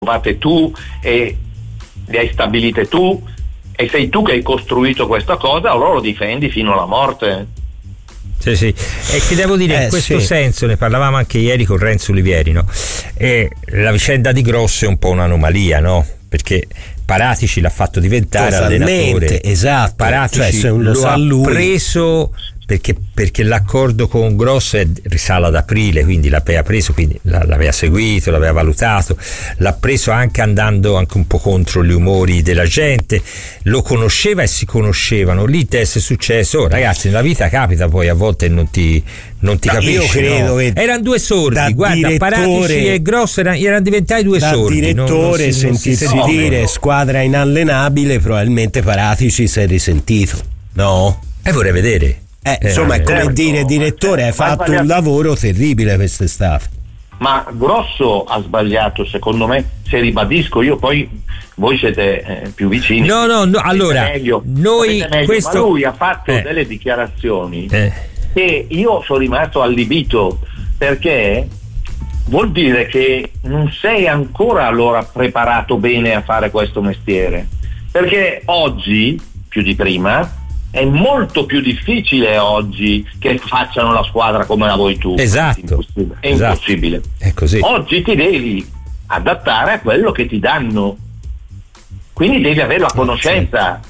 approvate tu e le hai stabilite tu e sei tu che hai costruito questa cosa, allora lo difendi fino alla morte. Sì. E ti devo dire, in questo senso, ne parlavamo anche ieri con Renzo Olivieri, no? E la vicenda di Grosso è un po' un'anomalia, no? Perché Paratici l'ha fatto diventare allenatore. Esatto. Paratici lo ha preso perché l'accordo con Grosso risale ad aprile, quindi l'aveva preso, quindi l'aveva seguito, l'aveva valutato, l'ha preso anche andando anche un po' contro gli umori della gente, lo conosceva e si conoscevano. Lì è successo, ragazzi, nella vita capita, poi a volte non ti capisci. Io credo che erano due sordi, guarda, Paratici e Grosso erano diventati due sordi. Da direttore sentirsi dire squadra inallenabile, probabilmente Paratici si è risentito, no? Vorrei vedere. Insomma, è come dire, direttore, hai fatto un lavoro terribile quest'estate. Ma Grosso ha sbagliato, secondo me, se ribadisco, io poi voi siete più vicini. No, allora noi questo... Ma lui ha fatto delle dichiarazioni che io sono rimasto allibito, perché vuol dire che non sei ancora allora preparato bene a fare questo mestiere, perché oggi più di prima è molto più difficile oggi che facciano la squadra come la vuoi tu. Esatto. È impossibile. È così. Oggi ti devi adattare a quello che ti danno, quindi devi avere la conoscenza.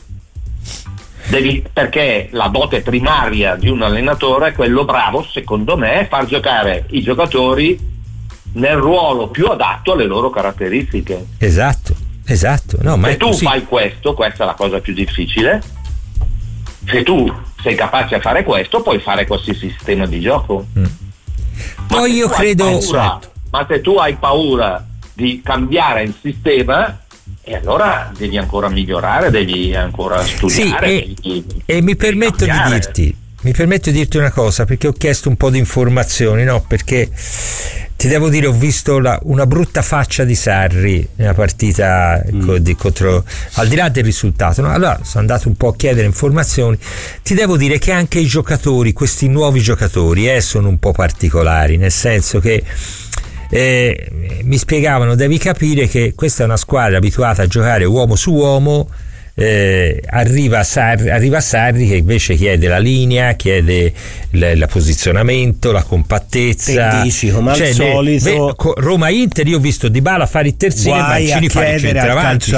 Perché la dote primaria di un allenatore è quello bravo, secondo me, è far giocare i giocatori nel ruolo più adatto alle loro caratteristiche. Esatto. No, ma se tu fai questo, questa è la cosa più difficile. Se tu sei capace a fare questo, puoi fare qualsiasi sistema di gioco. Poi io credo ma se tu hai paura di cambiare il sistema, e allora devi ancora migliorare, devi ancora studiare. E mi permetto di dirti una cosa, perché ho chiesto un po' di informazioni, no? Perché ti devo dire, ho visto una brutta faccia di Sarri nella partita contro, al di là del risultato, no? Allora sono andato un po' a chiedere informazioni. Ti devo dire che anche i giocatori, questi nuovi giocatori, sono un po' particolari, nel senso che mi spiegavano, devi capire che questa è una squadra abituata a giocare uomo su uomo. Arriva Sarri che invece chiede la linea, chiede il posizionamento, la compattezza. Dici, come al solito, Roma-Inter, io ho visto Dybala fare il terzino e Mancini fare il centravanti,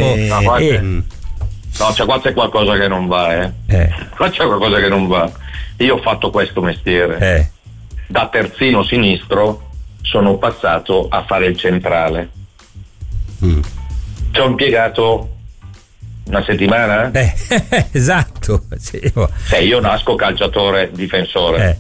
qua c'è qualcosa che non va, qua c'è qualcosa che non va. Io ho fatto questo mestiere, da terzino sinistro sono passato a fare il centrale, ci ho impiegato una settimana? Esatto. Io nasco calciatore difensore.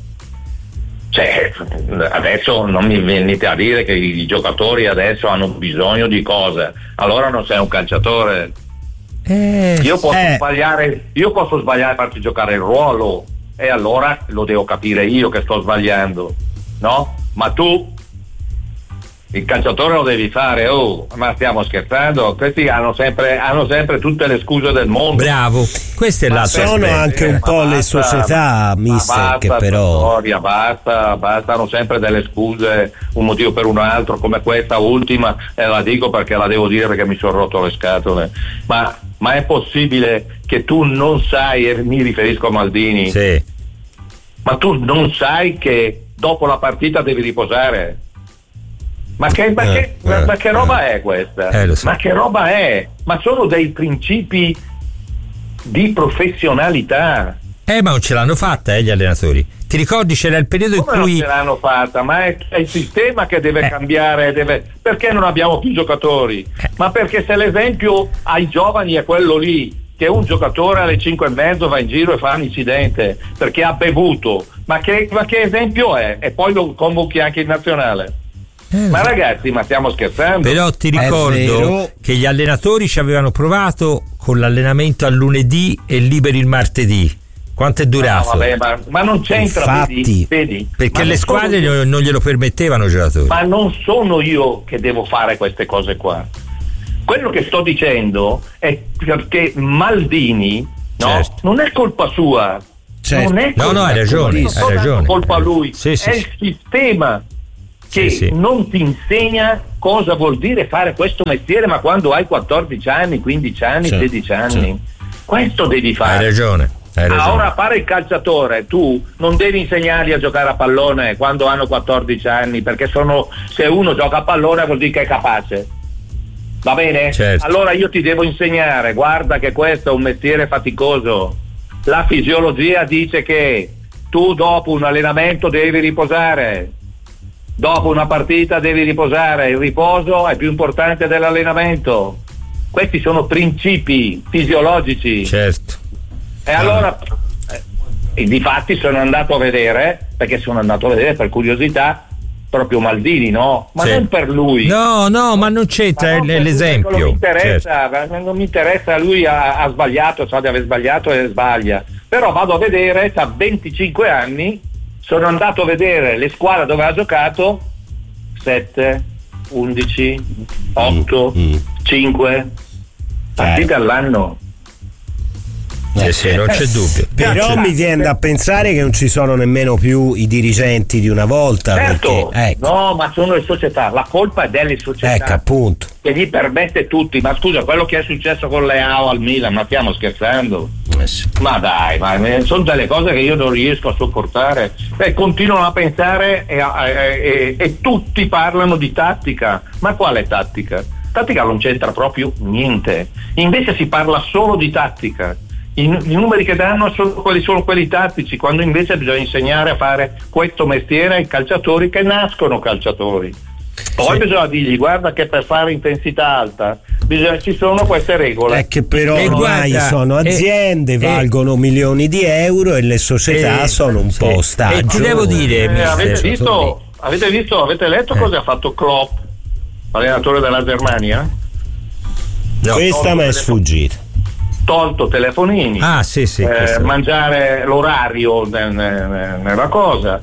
Adesso non mi venite a dire che i giocatori adesso hanno bisogno di cosa, allora non sei un calciatore. Io posso sbagliare a farti giocare il ruolo, e allora lo devo capire io che sto sbagliando, no? Ma tu il calciatore lo devi fare, ma stiamo scherzando? Questi hanno sempre tutte le scuse del mondo. Bravo, questa è la sono anche un po' le società, mister, che però storia, basta, hanno sempre delle scuse, un motivo per un altro, come questa ultima, e la dico perché la devo dire, perché mi sono rotto le scatole. Ma è possibile che tu non sai, e mi riferisco a Maldini, ma tu non sai che dopo la partita devi riposare? Ma che roba è questa? So. Ma che roba è? Ma sono dei principi di professionalità. Ma non ce l'hanno fatta gli allenatori. Ti ricordi, c'era il periodo in cui non ce l'hanno fatta, ma è il sistema che deve cambiare, perché non abbiamo più giocatori? Ma perché se l'esempio ai giovani è quello lì, che un giocatore alle 5:30 va in giro e fa un incidente perché ha bevuto, ma che esempio è? E poi lo convochi anche in nazionale? Ma ragazzi, ma stiamo scherzando? Però ti ricordo che gli allenatori ci avevano provato con l'allenamento al lunedì e liberi il martedì. Quanto è durato? No, vabbè, ma non c'entra, vedi? Perché le squadre non glielo permettevano, i giocatori. Ma non sono io che devo fare queste cose qua. Quello che sto dicendo è perché Maldini, non è colpa sua. Certo. Non è colpa hai ragione. colpa lui, Sì. È il sistema che non ti insegna cosa vuol dire fare questo mestiere, ma quando hai 14 anni, 15 anni, 16 anni. Questo devi fare. Hai ragione. Ora fare il calciatore, tu non devi insegnargli a giocare a pallone quando hanno 14 anni, perché se uno gioca a pallone vuol dire che è capace, va bene? Certo. Allora io ti devo insegnare, guarda che questo è un mestiere faticoso, la fisiologia dice che tu dopo un allenamento devi riposare, dopo una partita devi riposare, il riposo è più importante dell'allenamento, questi sono principi fisiologici. Certo. E allora, difatti sono andato a vedere per curiosità, proprio Maldini, no? Ma non per lui. No, ma non c'entra, l'esempio. Non mi interessa, non mi interessa, lui ha sbagliato, sa di aver sbagliato e sbaglia. Però vado a vedere, ha 25 anni, sono andato a vedere le squadre dove ha giocato, 7, 11, 8, 5 partite all'anno. Sì, non c'è dubbio. Però mi viene da pensare che non ci sono nemmeno più i dirigenti di una volta. Certo, perché, no, ma sono le società, la colpa è delle società. Appunto. Che gli permette tutti, ma scusa, quello che è successo con Leao al Milan, ma stiamo scherzando? Sì. Ma dai, sono delle cose che io non riesco a sopportare. Continuano a pensare e tutti parlano di tattica. Ma quale tattica? Tattica non c'entra proprio niente. Invece si parla solo di tattica. I numeri che danno sono quelli tattici, quando invece bisogna insegnare a fare questo mestiere ai calciatori che nascono calciatori. Poi bisogna dirgli, guarda che per fare intensità alta ci sono queste regole. È che però ormai sono aziende, valgono milioni di euro e le società sono un po' ostaggio. E ti devo dire, avete letto cosa ha fatto Klopp, allenatore della Germania? No, questa mi è sfuggita. Tolto telefonini, mangiare l'orario nella cosa,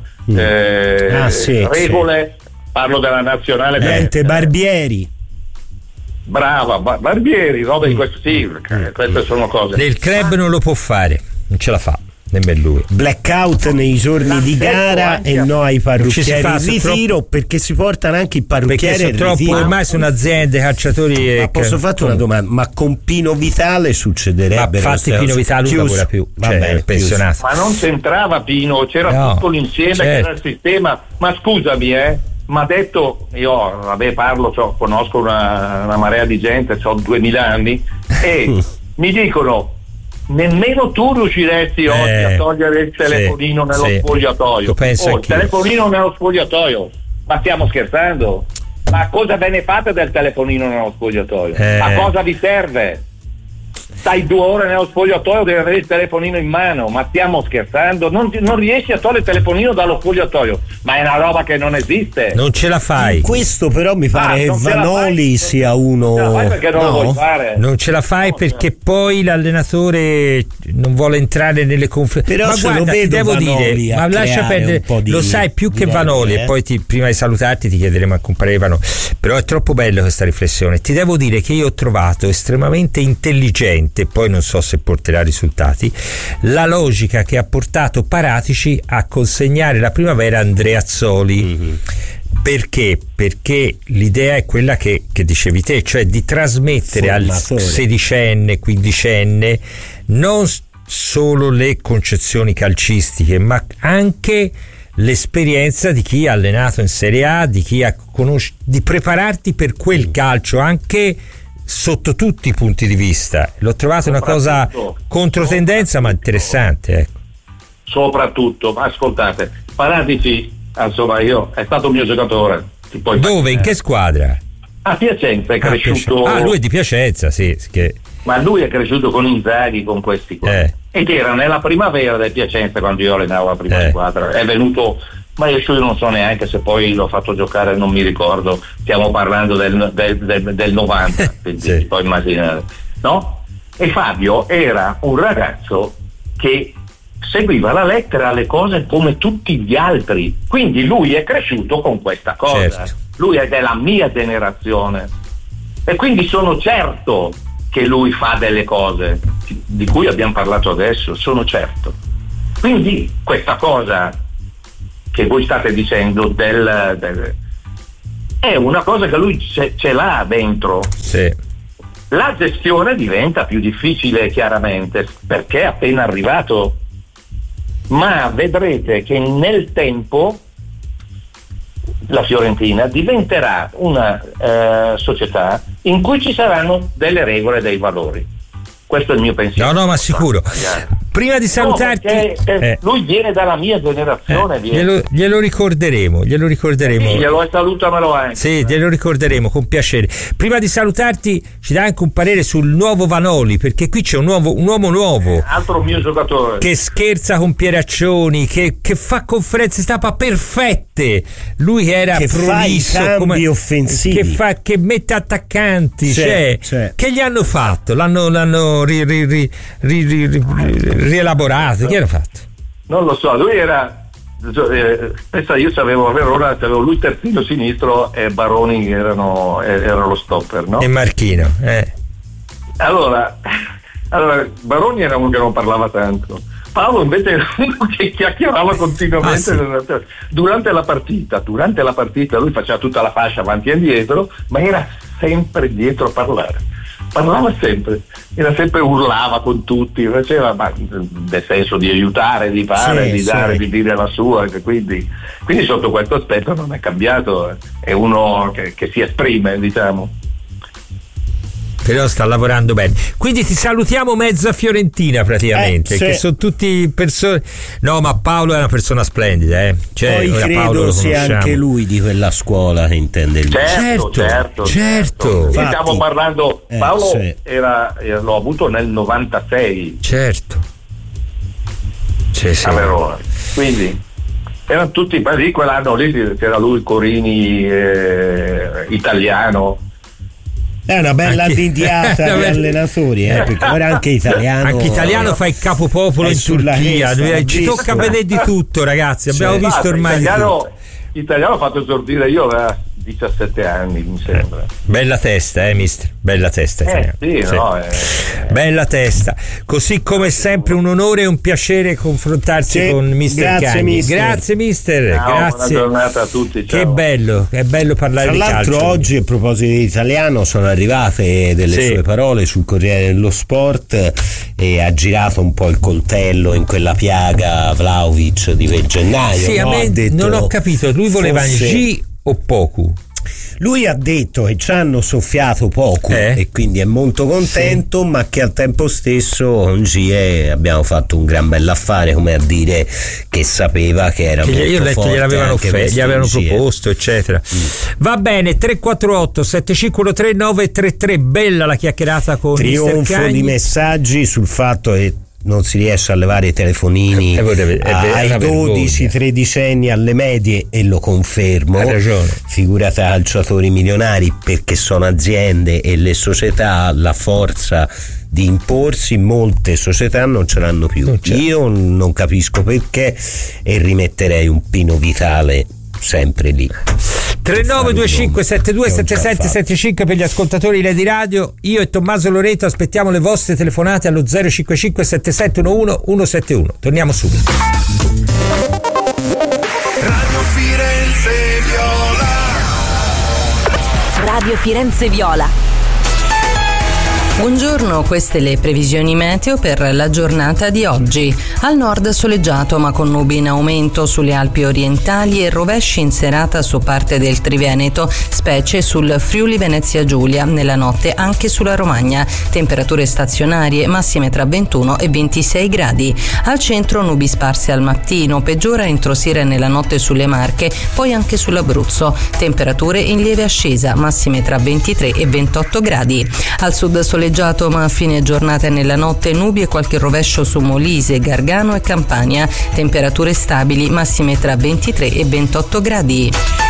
regole, parlo della nazionale. Barbieri. Brava, Barbieri, roba di questo queste sono cose. Del club non lo può fare, non ce la fa. Nemmeno lui. Blackout nei giorni di gara e no ai parrucchieri in ritiro, perché si portano anche i parrucchieri in ritiro. Ormai sono aziende, calciatori. Ma posso farti una domanda? Ma con Pino Vitale succederebbe? Ma infatti Pino Vitale non lavora più, è pensionato. Ma non c'entrava Pino, c'era tutto l'insieme, che era il sistema. Ma scusami, mi ha detto, io conosco una marea di gente, ho 2000 anni e mi dicono nemmeno tu riusciresti oggi a togliere il telefonino nello spogliatoio. Il telefonino nello spogliatoio, ma stiamo scherzando? Ma cosa ve ne fate del telefonino nello spogliatoio? A cosa vi serve? Stai 2 ore nello spogliatoio, devi avere il telefonino in mano, ma stiamo scherzando? Non riesci a togliere il telefonino dallo spogliatoio, ma è una roba che non esiste. Non ce la fai. Questo però mi pare che Vanoli sia uno. Non ce la fai perché non lo vuoi fare. Non ce la fai perché poi l'allenatore non vuole entrare nelle conferenze. Però ma guarda, lo vedo ti devo Vanoli dire, ma lascia perdere, lo sai più che Vanoli, e poi prima di salutarti ti chiederemo a comparire Vanoli. Però è troppo bella questa riflessione. Ti devo dire che io ho trovato estremamente intelligente, poi non so se porterà risultati, la logica che ha portato Paratici a consegnare la primavera a Andreazzoli. Perché? Perché l'idea è quella che dicevi te, cioè di trasmettere al sedicenne, quindicenne non solo le concezioni calcistiche, ma anche l'esperienza di chi ha allenato in Serie A, di chi di prepararti per quel calcio anche sotto tutti i punti di vista. L'ho trovato una cosa controtendenza ma interessante, ecco. Soprattutto, ascoltate, Paratici, insomma, è stato un mio giocatore. Dove? In che squadra? A Piacenza è cresciuto. Lui è di Piacenza, sì. Ma lui è cresciuto con Inzaghi, con questi qua. Ed era nella primavera del Piacenza quando io allenavo la prima squadra. È venuto, ma io non so neanche se poi l'ho fatto giocare, non mi ricordo. Stiamo parlando del 90, quindi si può immaginare, no? E Fabio era un ragazzo che seguiva la lettera alle cose come tutti gli altri, quindi lui è cresciuto con questa cosa. Lui è della mia generazione e quindi sono certo che lui fa delle cose di cui abbiamo parlato adesso, sono certo. Quindi questa cosa che voi state dicendo è una cosa che lui ce l'ha dentro. Sì. La gestione diventa più difficile chiaramente perché è appena arrivato, ma vedrete che nel tempo la Fiorentina diventerà una società in cui ci saranno delle regole e dei valori. Questo è il mio pensiero. No, ma sicuro. Prima di salutarti, lui viene dalla mia generazione. Glielo ricorderemo. Glielo salutamelo anche. Sì, glielo ricorderemo con piacere. Prima di salutarti, ci dai anche un parere sul nuovo Vanoli, perché qui c'è un uomo nuovo. Altro mio giocatore. Che scherza con Pieraccioni, che fa conferenze stampa perfette. Lui era prolisso, fa i cambi offensivi. Che mette attaccanti. Che gli hanno fatto? L'hanno rielaborato. Che hanno fatto? Non lo so, lui era pensa, io c'avevo a Verona, c'avevo lui terzino sinistro e Baroni erano lo stopper, no? E Marchino, allora Baroni era uno che non parlava tanto, Paolo invece era uno che chiacchierava continuamente. Durante la partita lui faceva tutta la fascia avanti e indietro, ma era sempre dietro a parlava sempre, urlava con tutti, faceva, ma nel senso di aiutare, di fare, di dare, di dire la sua, quindi sotto questo aspetto non è cambiato, è uno che si esprime, diciamo. Però sta lavorando bene. Quindi ti salutiamo mezza Fiorentina praticamente, che sono tutti persone. No, ma Paolo è una persona splendida, Poi credo Paolo sia anche lui di quella scuola che intende lui. Certo. Stiamo parlando, Paolo l'ho avuto nel 96. Certo. A Verona. Quindi erano tutti, lì quell'anno lì c'era lui, Corini, italiano. È una bella dindiata di allenatori, perché ora anche italiano fa il capopopolo in Turchia. Ci tocca vedere di tutto, ragazzi. Abbiamo visto ormai italiano ho fatto esordire io aveva 17 anni, mi sembra. Bella testa, mister. Bella testa. Bella testa. Così come sempre un onore e un piacere confrontarsi con mister Cagni. Grazie mister. Ciao, grazie. Buona giornata a tutti. Ciao. Che bello parlare di calcio. Tra l'altro oggi, a proposito di italiano, sono arrivate delle sue parole sul Corriere dello Sport e ha girato un po' il coltello in quella piaga Vlahovic di quel gennaio. Sì, a me non ho capito, lui voleva G o Poku? Lui ha detto che ci hanno soffiato poco e quindi è molto contento, ma che al tempo stesso con GE abbiamo fatto un gran bell'affare, come a dire che sapeva che era molto io ho letto forte, gli avevano proposto, eccetera. Va bene, 348 7513 933. Bella la chiacchierata con trionfo di messaggi sul fatto che non si riesce a levare i telefonini ai 12-13 anni alle medie, e lo confermo. Ha ragione. Figurati calciatori milionari, perché sono aziende e le società la forza di imporsi, molte società non ce l'hanno più. Io non capisco perché, e rimetterei un Pino Vitale sempre lì. 3925727775 per gli ascoltatori Lady Radio. Io e Tommaso Loreto aspettiamo le vostre telefonate allo 055 7711 171. Torniamo subito. Radio Firenze Viola. Radio Firenze Viola. Buongiorno, queste le previsioni meteo per la giornata di oggi. Al nord soleggiato ma con nubi in aumento sulle Alpi orientali e rovesci in serata su parte del Triveneto, specie sul Friuli Venezia Giulia, nella notte anche sulla Romagna. Temperature stazionarie massime tra 21 e 26 gradi. Al centro nubi sparse al mattino, peggiora entro sera e nella notte sulle Marche, poi anche sull'Abruzzo. Temperature in lieve ascesa, massime tra 23 e 28 gradi. Al sud soleggiato ma a fine giornata e nella notte nubi e qualche rovescio su Molise, Gargano e Campania. Temperature stabili, massime tra 23 e 28 gradi.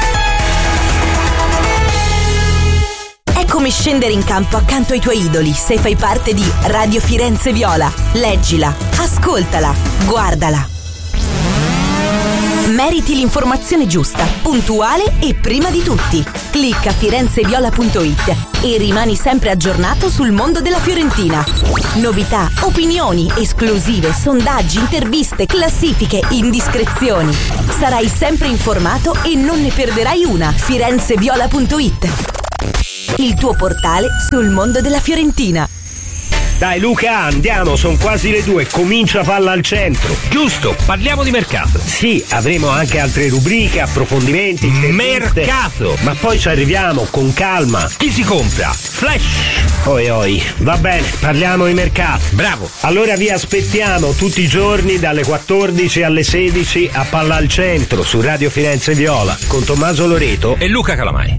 È come scendere in campo accanto ai tuoi idoli se fai parte di Radio Firenze Viola. Leggila, ascoltala, guardala. Meriti l'informazione giusta, puntuale e prima di tutti. Clicca firenzeviola.it e rimani sempre aggiornato sul mondo della Fiorentina. Novità, opinioni, esclusive, sondaggi, interviste, classifiche, indiscrezioni. Sarai sempre informato e non ne perderai una. firenzeviola.it, il tuo portale sul mondo della Fiorentina. Dai Luca, andiamo, sono quasi le 2, comincia Palla al Centro. Giusto, parliamo di mercato. Sì, avremo anche altre rubriche, approfondimenti, mercato. Ma poi ci arriviamo con calma. Chi si compra? Flash. Oi, va bene, parliamo di mercato. Bravo. Allora vi aspettiamo tutti i giorni dalle 14 alle 16 a Palla al Centro su Radio Firenze Viola con Tommaso Loreto e Luca Calamai.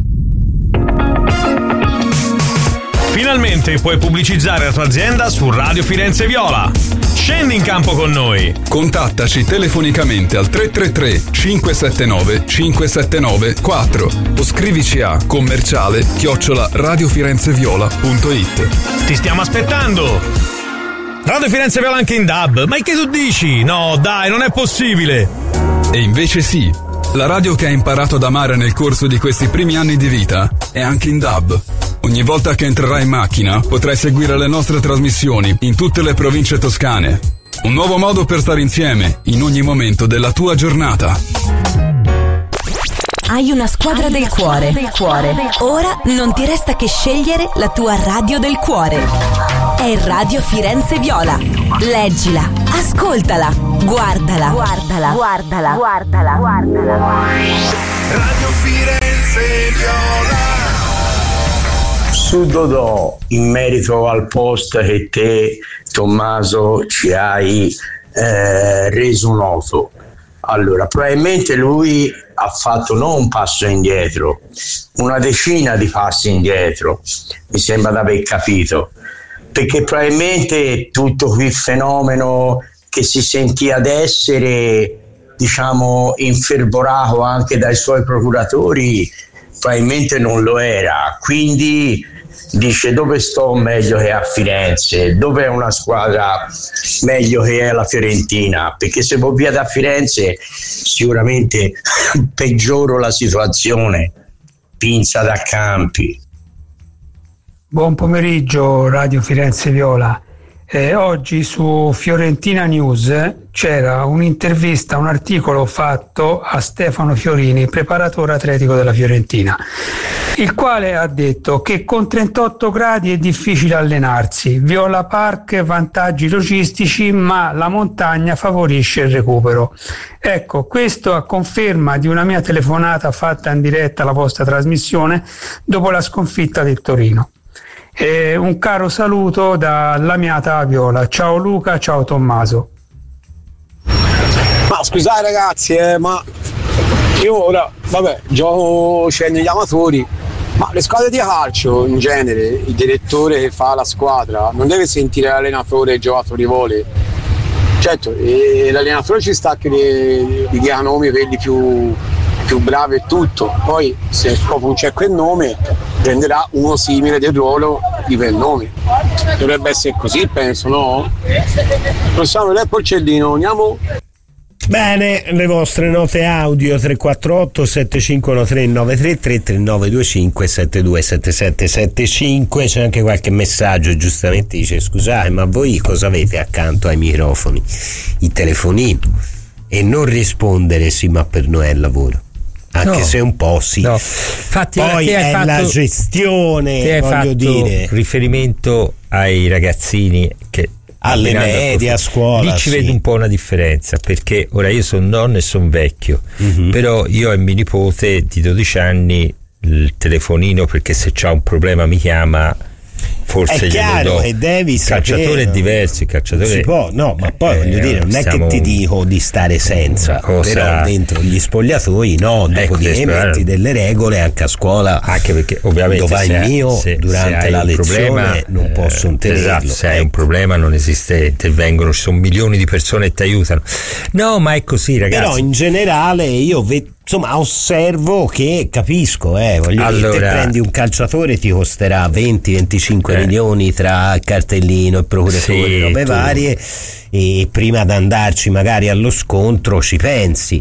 Finalmente puoi pubblicizzare la tua azienda su Radio Firenze Viola. Scendi in campo con noi. Contattaci telefonicamente al 333 579 579 4 o scrivici a commerciale@radiofirenzeviola.it. Ti stiamo aspettando. Radio Firenze Viola anche in DAB. Ma che tu dici? No, dai, non è possibile. E invece sì, la radio che hai imparato ad amare nel corso di questi primi anni di vita è anche in DAB. Ogni volta che entrerai in macchina potrai seguire le nostre trasmissioni in tutte le province toscane. Un nuovo modo per stare insieme in ogni momento della tua giornata. Hai una squadra del cuore. Ora non ti resta che scegliere la tua radio del cuore. È Radio Firenze Viola. Leggila, ascoltala, guardala. Radio Firenze Viola. Su Dodò, in merito al post che te, Tommaso, ci hai reso noto. Allora, probabilmente lui ha fatto non un passo indietro, una decina di passi indietro, mi sembra di aver capito, perché probabilmente tutto quel fenomeno che si sentiva ad essere, diciamo, infervorato anche dai suoi procuratori, probabilmente non lo era. Quindi dice: dove sto meglio che a Firenze, dove è una squadra meglio che è la Fiorentina, perché se vado via da Firenze sicuramente peggioro la situazione. Pinza da Campi. Buon pomeriggio Radio Firenze Viola. Oggi su Fiorentina News c'era un'intervista, un articolo fatto a Stefano Fiorini, preparatore atletico della Fiorentina, il quale ha detto che con 38 gradi è difficile allenarsi, Viola Park vantaggi logistici, ma la montagna favorisce il recupero. Ecco, questo a conferma di una mia telefonata fatta in diretta alla vostra trasmissione dopo la sconfitta del Torino. Un caro saluto da Lamiata Viola. Ciao Luca, ciao Tommaso. Ma scusate ragazzi, ma io ora, vabbè, gioco negli amatori, ma le squadre di calcio in genere, il direttore che fa la squadra non deve sentire l'allenatore e i giocatori voli. Certo, l'allenatore ci sta che gli dia nomi quelli più bravi e tutto, poi se proprio non c'è quel nome prenderà uno simile del ruolo di quel nome. Dovrebbe essere così, penso, no? Possiamo vedere Porcellino, andiamo? Bene, le vostre note audio 348 7513 93 339 25 727775. C'è anche qualche messaggio, giustamente dice: scusate, ma voi cosa avete accanto ai microfoni? Il telefonino. E non rispondere sì, ma per noi è il lavoro. Anche se un po' sì. No. Infatti, poi è la gestione, voglio dire. Riferimento ai ragazzini che alle medie, a scuola. Lì ci vedo un po' una differenza, perché ora io sono nonno e sono vecchio, però io e mio nipote di 12 anni il telefonino, perché se c'ha un problema mi chiama. Forse è chiaro che devi sapere. Il calciatore è diverso, il calciatore si può, no, ma poi voglio dire, non è che ti dico di stare senza, però dentro gli spogliatoi no, dopodiché metti delle regole anche a scuola, anche perché ovviamente dove vai il mio durante la lezione problema, non posso intervenire. Esatto, se hai un problema non esiste, intervengono, ci sono milioni di persone che ti aiutano. No, ma è così, ragazzi. Però in generale io vedo, insomma, osservo che capisco, voglio dire, te prendi un calciatore, ti costerà 20-25 milioni tra cartellino e procuratore, robe varie, e prima di andarci magari allo scontro ci pensi.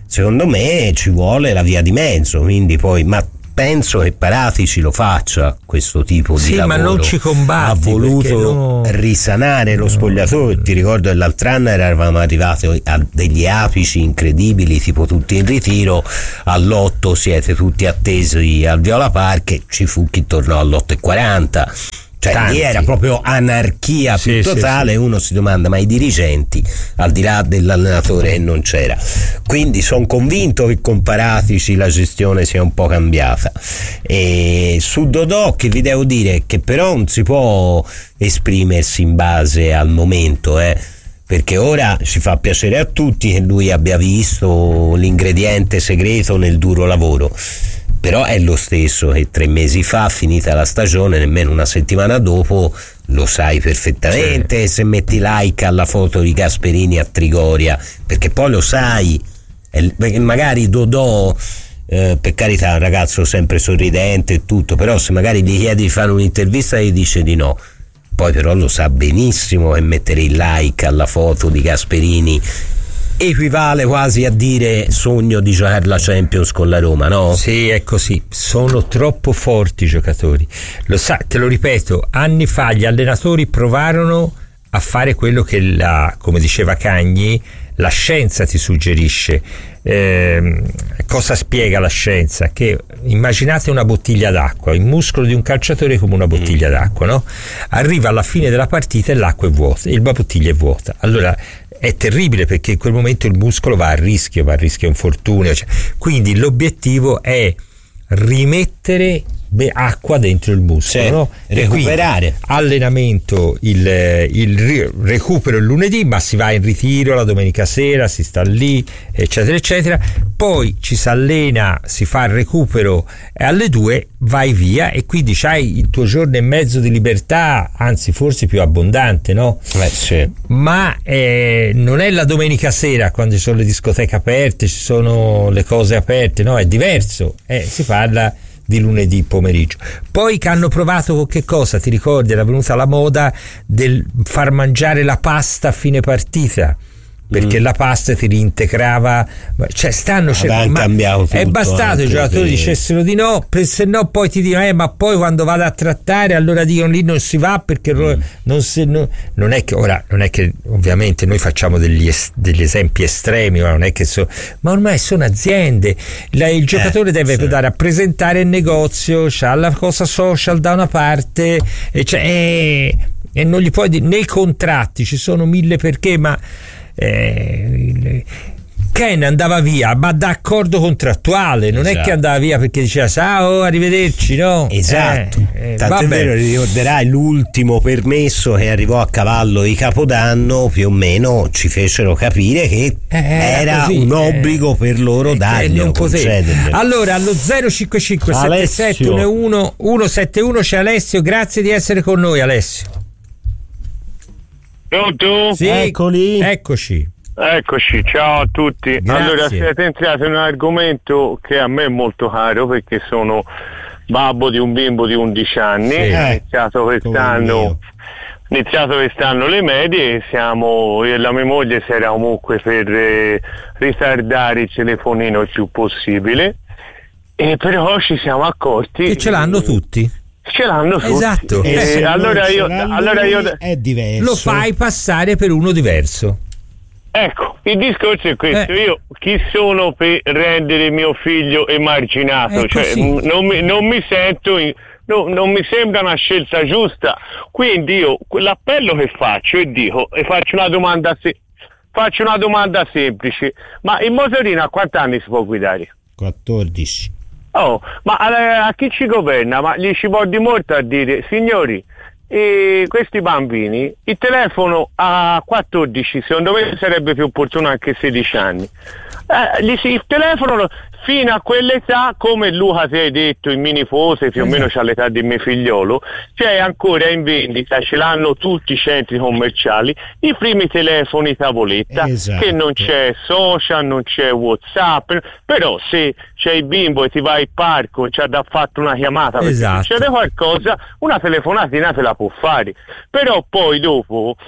secondo me ci vuole la via di mezzo, quindi poi, ma penso che Paratici lo faccia questo tipo di lavoro. Ma non ci combatti, ha voluto risanare lo spogliatoio. Ti ricordo che l'altro anno eravamo arrivati a degli apici incredibili, tipo tutti in ritiro, all'8 siete tutti attesi al Viola Park e ci fu chi tornò all'8:40. Cioè lì era proprio anarchia più totale. Uno si domanda, ma i dirigenti, al di là dell'allenatore che non c'era? Quindi sono convinto che con Paratici la gestione sia un po' cambiata. E su Dodò, che vi devo dire che però non si può esprimersi in base al momento, perché ora ci fa piacere a tutti che lui abbia visto l'ingrediente segreto nel duro lavoro, però è lo stesso che 3 mesi fa, finita la stagione, nemmeno una settimana dopo, lo sai perfettamente. Se metti like alla foto di Gasperini a Trigoria, perché poi lo sai, perché magari Dodò, per carità, è un ragazzo sempre sorridente e tutto, però se magari gli chiedi di fare un'intervista gli dice di no, poi però lo sa benissimo che mettere il like alla foto di Gasperini equivale quasi a dire sogno di giocare la Champions con la Roma, no? Sì, è così, sono troppo forti i giocatori, lo sa, te lo ripeto, anni fa gli allenatori provarono a fare quello che come diceva Cagni, la scienza ti suggerisce. Cosa spiega la scienza? Che immaginate una bottiglia d'acqua, il muscolo di un calciatore è come una bottiglia d'acqua, no? Arriva alla fine della partita e l'acqua è vuota, la bottiglia è vuota, allora è terribile, perché in quel momento il muscolo va a rischio infortunio, quindi l'obiettivo è rimettere acqua dentro il muscolo, no? Recuperare. Allenamento, il recupero il lunedì, ma si va in ritiro la domenica sera, si sta lì, eccetera eccetera, poi ci si allena, si fa il recupero e alle 2 vai via, e quindi c'hai il tuo giorno e mezzo di libertà, anzi forse più abbondante, no? Sì. Ma non è la domenica sera quando ci sono le discoteche aperte, ci sono le cose aperte, no? È diverso, si parla di lunedì pomeriggio. Poi che hanno provato con che cosa? Ti ricordi? Era venuta la moda del far mangiare la pasta a fine partita, perché la pasta ti reintegrava, cioè stanno cambiato tutto, è bastato i giocatori dicessero di no, se no poi ti dicono ma poi quando vado a trattare allora dicono lì non si va, perché non è che ovviamente noi facciamo degli esempi estremi, ma non è che ma ormai sono aziende, il giocatore deve andare a presentare il negozio, c'ha la cosa social da una parte e non gli puoi dire, nei contratti ci sono 1000 perché, ma Ken andava via ma d'accordo contrattuale, non è che andava via perché diceva ciao, arrivederci, no? Esatto. Tanto è vero, ricorderai l'ultimo permesso che arrivò a cavallo di Capodanno, più o meno ci fecero capire che era così, un obbligo per loro darglielo, concederglielo. Allora allo 055 7711 171 c'è Alessio, grazie di essere con noi Alessio. Pronto? Sì, eccoci, ciao a tutti. Grazie. Allora, siete entrati in un argomento che a me è molto caro, perché sono babbo di un bimbo di 11 anni, iniziato quest'anno le medie, io e la mia moglie si era comunque per ritardare il telefonino il più possibile, e però ci siamo accorti che ce l'hanno tutti. Esatto. Allora io è diverso. Lo fai passare per uno diverso. Ecco, il discorso è questo. Io chi sono per rendere mio figlio emarginato? Cioè, non mi sento, non mi sembra una scelta giusta. Quindi io l'appello che faccio faccio una domanda semplice. Ma in motorino a quanti anni si può guidare? 14. Ma a chi ci governa? Ma gli ci può di molto a dire, signori, questi bambini, il telefono a 14, secondo me sarebbe più opportuno anche 16 anni. Il telefono fino a quell'età, come Luca ti hai detto, il mio nipote più o meno c'ha l'età di mio figliolo, c'è ancora in vendita, ce l'hanno tutti i centri commerciali, i primi telefoni tavoletta, che non c'è social, non c'è WhatsApp, però se c'è il bimbo e ti vai al parco, c'ha da fatto una chiamata perché succede qualcosa, una telefonatina te la può fare, però poi dopo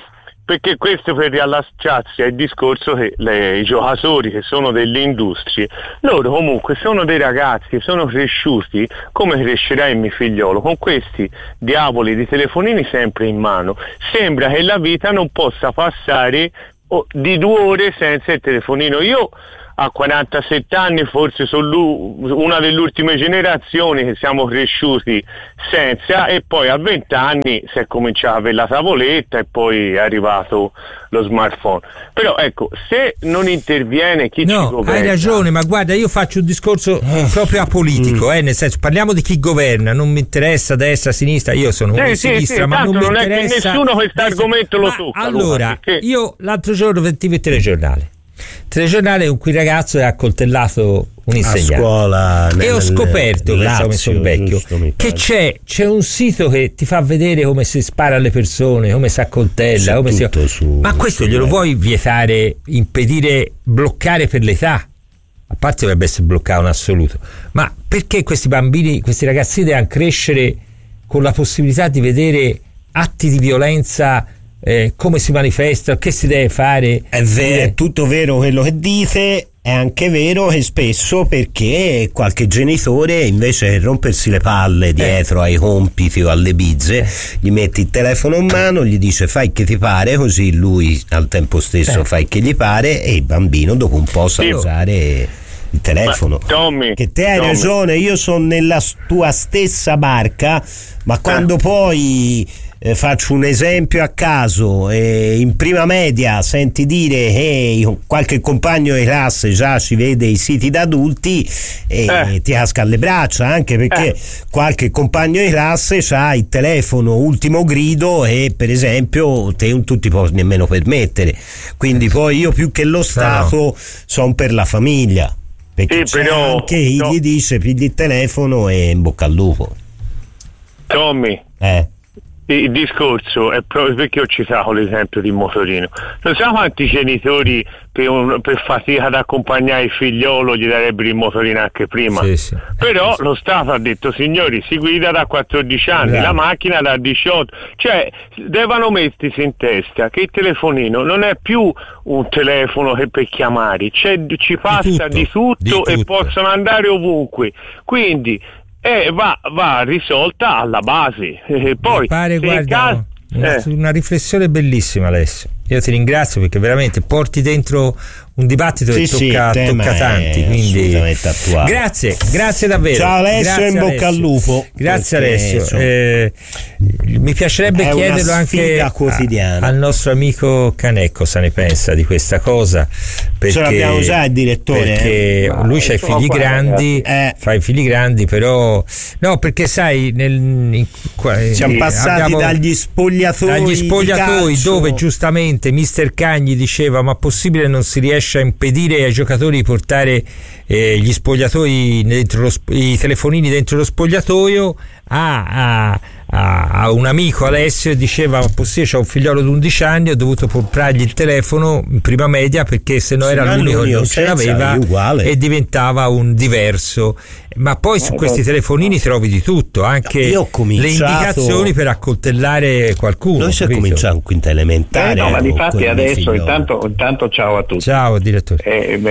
perché questo per riallacciarsi al discorso che i giocatori che sono delle industrie, loro comunque sono dei ragazzi, sono cresciuti come crescerà il mio figliolo, con questi diavoli di telefonini sempre in mano. Sembra che la vita non possa passare di 2 ore senza il telefonino. Io a 47 anni forse sono una delle ultime generazioni che siamo cresciuti senza, e poi a 20 anni si è cominciato a avere la tavoletta e poi è arrivato lo smartphone. Però ecco, se non interviene chi ci governa... Hai ragione, ma guarda, io faccio un discorso proprio apolitico, nel senso, parliamo di chi governa, non mi interessa destra, sinistra, io sono di sinistra, ma non mi interessa... È che nessuno questo argomento lo tocca. Allora, io l'altro giorno sentivo il telegiornale con cui il ragazzo ha accoltellato un insegnante a scuola, e ho scoperto, come sono vecchio, che c'è un sito che ti fa vedere come si spara alle persone, come si accoltella, ma questo glielo vuoi vietare, impedire, bloccare per l'età? A parte dovrebbe essere bloccato in assoluto, ma perché questi bambini, questi ragazzi devono crescere con la possibilità di vedere atti di violenza, come si manifesta, che si deve fare? È tutto vero quello che dite, è anche vero che spesso, perché qualche genitore, invece che rompersi le palle dietro ai compiti o alle bizze, gli mette il telefono in mano, gli dice fai che ti pare, così lui al tempo stesso fa che gli pare, e il bambino dopo un po' sa usare il telefono. Tommy, che te hai ragione, io sono nella tua stessa barca, ma quando poi faccio un esempio a caso, in prima media senti dire che qualche compagno di classe già ci vede i siti da adulti e ti casca alle braccia, anche perché qualche compagno di classe c'ha il telefono ultimo grido e per esempio te non tu ti puoi nemmeno permettere, quindi poi io più che lo Stato sono per la famiglia, perché c'è anche chi gli dice pigli il telefono e in bocca al lupo. Tommy, il discorso è proprio perché ho citato l'esempio di motorino. Non so quanti genitori per fatica ad accompagnare il figliolo gli darebbero il motorino anche prima. Però lo Stato ha detto signori, si guida da 14 anni, la macchina da 18, cioè devono mettersi in testa che il telefonino non è più un telefono che per chiamare, ci passa di tutto e possono andare ovunque, quindi va risolta alla base. Poi guarda, una riflessione bellissima, Alessio. Io ti ringrazio perché veramente porti dentro un dibattito che tocca tanti, quindi grazie davvero. Ciao Alessio, in bocca al lupo. Grazie Alessio. Mi piacerebbe chiederlo anche al nostro amico Canecco se ne pensa di questa cosa, perché ce l'abbiamo già il direttore, perché lui c'ha i figli grandi, fa i figli grandi, però no, perché sai siamo passati dagli spogliatoi dove giustamente Mister Cagni diceva ma possibile non si riesce a impedire ai giocatori di portare gli spogliatoi i telefonini dentro lo spogliatoio, a un amico Alessio diceva ma possibile, c'ho un figliolo di 11 anni, ho dovuto comprargli il telefono in prima media perché se no era l'unico che non ce l'aveva e diventava un diverso. Ma poi su questi telefonini trovi di tutto, anche le indicazioni per accoltellare qualcuno. Noi siamo cominciato in quinta elementare. Ma difatti adesso intanto ciao a tutti. Ciao direttore.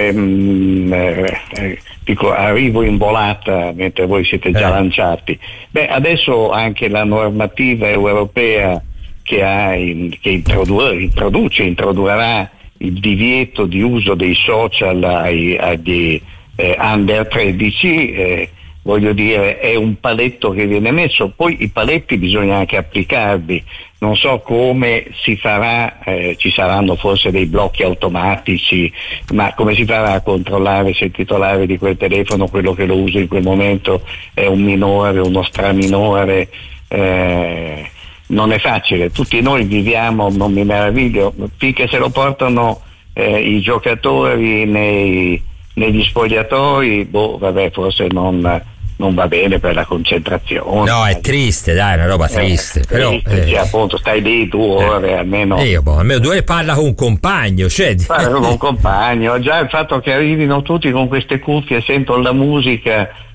Dico, arrivo in volata mentre voi siete già lanciati. Adesso anche la normativa europea che introdurrà il divieto di uso dei social agli under 13, voglio dire, è un paletto che viene messo, poi i paletti bisogna anche applicarli, non so come si farà, ci saranno forse dei blocchi automatici, ma come si farà a controllare se il titolare di quel telefono, quello che lo usa in quel momento, è un minore, uno straminore? Non è facile, tutti noi viviamo, non mi meraviglio, finché se lo portano i giocatori negli spogliatoi, forse non va bene per la concentrazione. No, è triste, dai, è una roba triste. Però appunto stai lì 2 ore almeno. Almeno 2 ore parla con un compagno, parla con un compagno. Già il fatto che arrivino tutti con queste cuffie, sentono la musica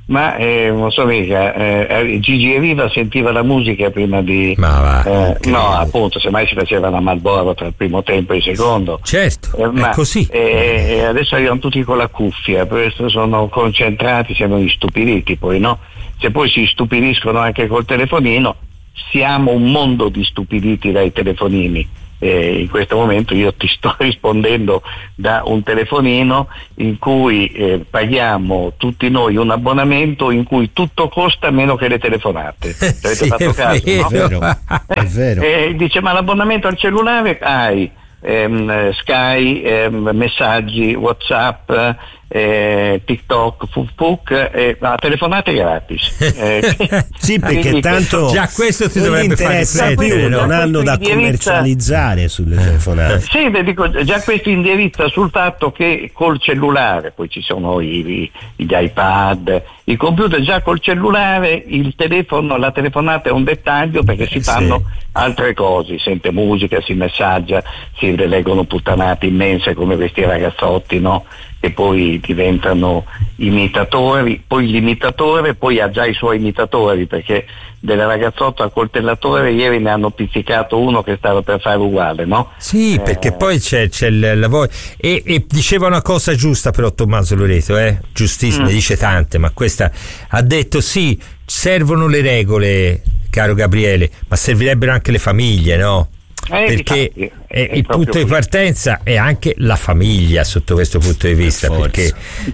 ma non so mica, Gigi Riva sentiva la musica prima di no, appunto, semmai si faceva la Marlboro tra il primo tempo e il secondo. Certo, ma è così. Adesso arrivano tutti con la cuffia, per questo sono concentrati, sembrano istupiditi poi, no? Se poi si stupidiscono anche col telefonino, siamo un mondo di stupiditi dai telefonini. In questo momento io ti sto rispondendo da un telefonino in cui paghiamo tutti noi un abbonamento in cui tutto costa meno che le telefonate. Avete fatto caso? Vero, no? è vero. Dice, ma l'abbonamento al cellulare hai Sky, messaggi, WhatsApp, TikTok, Facebook, telefonate gratis. Sì, perché tanto già questo ti non dovrebbe interessa fare più, non hanno da commercializzare sulle telefonate. Sì, dico, già questo indirizza sul fatto che col cellulare, poi ci sono gli iPad, i computer, già col cellulare il telefono, la telefonata è un dettaglio, perché si fanno altre cose, si sente musica, si messaggia, si leggono puttanate immense come questi ragazzotti, no? Che poi diventano imitatori, poi l'imitatore poi ha già i suoi imitatori, perché delle ragazzotto al coltellatore ieri ne hanno pizzicato uno che stava per fare uguale, no? Sì, perché poi c'è la voglia. E diceva una cosa giusta però Tommaso Loreto, giustissimo, ne dice tante, ma questa ha detto sì, servono le regole, caro Gabriele, ma servirebbero anche le famiglie, no? Perché il punto di partenza è anche la famiglia sotto questo punto di vista, perché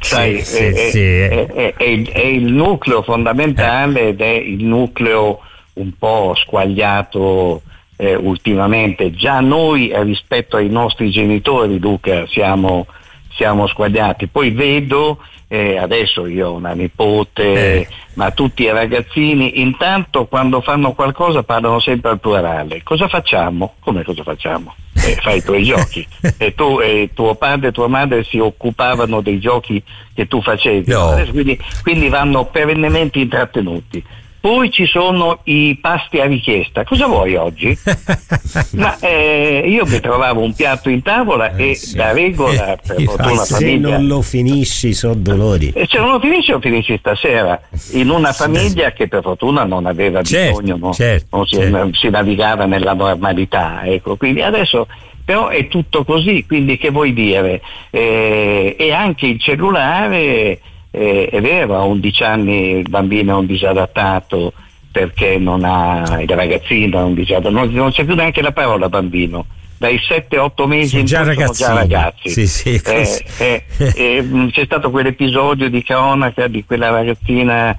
è il nucleo fondamentale ed è il nucleo un po' squagliato ultimamente. Già noi rispetto ai nostri genitori, Luca, siamo squagliati. Poi vedo adesso io ho una nipote, ma tutti i ragazzini intanto quando fanno qualcosa parlano sempre al plurale. Cosa facciamo? Come cosa facciamo? Fai i tuoi giochi. E tu e tuo padre e tua madre si occupavano dei giochi che tu facevi. No. Quindi vanno perennemente intrattenuti. Poi ci sono i pasti a richiesta. Cosa vuoi oggi? Ma io mi trovavo un piatto in tavola e da regola, per fortuna, se famiglia, non lo finisci sono dolori. E se non lo finisci stasera in una famiglia che per fortuna non aveva bisogno, non si navigava nella normalità, ecco. Quindi adesso però è tutto così, quindi che vuoi dire? E anche il cellulare, è vero, a 11 anni il bambino è un disadattato perché non ha, il ragazzino è un disadattato, non c'è più neanche la parola bambino, dai 7-8 mesi in già sono già ragazzi. Sì, c'è stato quell'episodio di cronaca di quella ragazzina,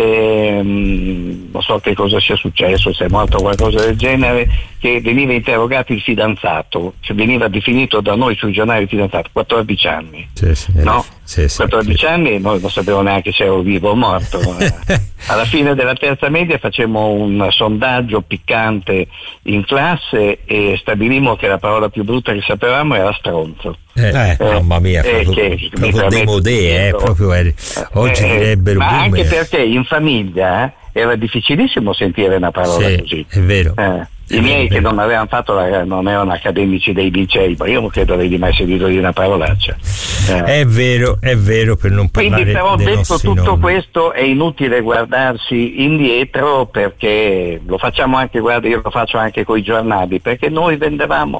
non so che cosa sia successo, se è morto o qualcosa del genere, che veniva interrogato il fidanzato, cioè veniva definito da noi sui giornali il fidanzato, 14 anni, no? 14 anni, noi non sapevamo neanche se ero vivo o morto. Alla fine della terza media facemmo un sondaggio piccante in classe e stabilimmo che la parola più brutta che sapevamo era stronzo. Mamma mia, proprio demodé, oggi direbbero ma boomer. Anche perché in famiglia era difficilissimo sentire una parola così. È vero. I miei che non avevano fatto non erano accademici dei licei, ma io non credo avrei mai sentito di una parolaccia. È vero, per non parlare. Quindi però detto tutto nonni. questo è inutile guardarsi indietro, perché lo facciamo anche, guarda, io lo faccio anche con i giornali, perché noi vendevamo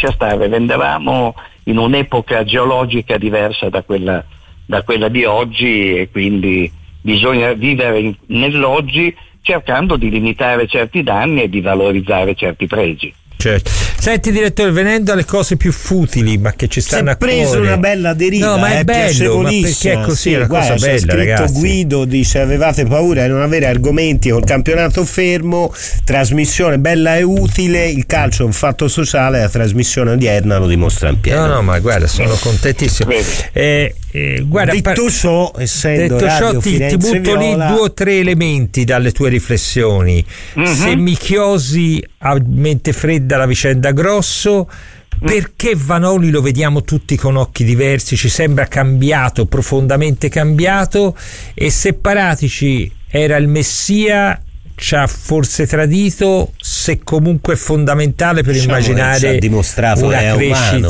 in un'epoca geologica diversa da quella di oggi, e quindi bisogna vivere nell'oggi cercando di limitare certi danni e di valorizzare certi pregi. Certo. Senti direttore, venendo alle cose più futili ma che ci stanno a cuore, preso una bella deriva, no, ma è bello, ma perché è così, una cosa bella, scritto, ragazzi. Guido dice: avevate paura di non avere argomenti col campionato fermo, trasmissione bella e utile, il calcio è un fatto sociale, la trasmissione odierna lo dimostra in pieno. No, ma guarda, sono contentissimo. Guarda, detto ciò, essendo Radio ti Firenze butto Viola, lì 2 o 3 elementi dalle tue riflessioni. Se mi chiosi a mente fredda la vicenda Grosso, perché Vanoli lo vediamo tutti con occhi diversi, ci sembra cambiato, profondamente cambiato, e se Paratici era il messia ci ha forse tradito, se comunque è fondamentale per immaginare